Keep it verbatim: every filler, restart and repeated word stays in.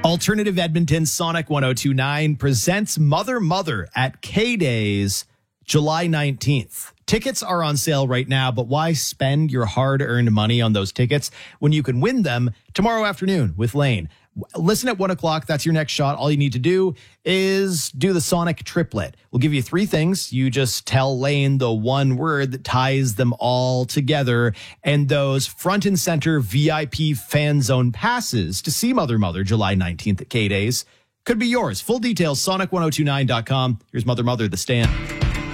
Alternative Edmonton Sonic one oh two point nine presents Mother Mother at K-Days July nineteenth. Tickets are on sale right now, but why spend your hard-earned money on those tickets when you can win them tomorrow afternoon with Lane? Listen at one o'clock. That's your next shot. All you need to do is do the Sonic triplet. We'll give you three things. You just tell Lane the one word that ties them all together. And those front and center V I P fan zone passes to see Mother Mother July nineteenth at K-Days could be yours. Full details, sonic ten twenty-nine dot com. Here's Mother Mother, The Stand.